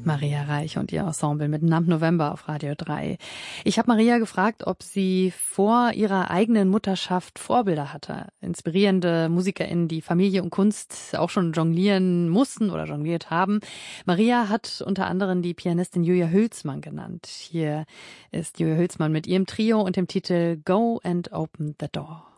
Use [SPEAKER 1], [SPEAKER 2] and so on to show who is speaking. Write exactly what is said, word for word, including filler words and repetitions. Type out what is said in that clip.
[SPEAKER 1] Maria Reich und ihr Ensemble mit Numb November auf Radio drei. Ich habe Maria gefragt, ob sie vor ihrer eigenen Mutterschaft Vorbilder hatte. Inspirierende MusikerInnen, die Familie und Kunst auch schon jonglieren mussten oder jongliert haben. Maria hat unter anderem die Pianistin Julia Hülsmann genannt. Hier ist Julia Hülsmann mit ihrem Trio und dem Titel Go and Open the Door.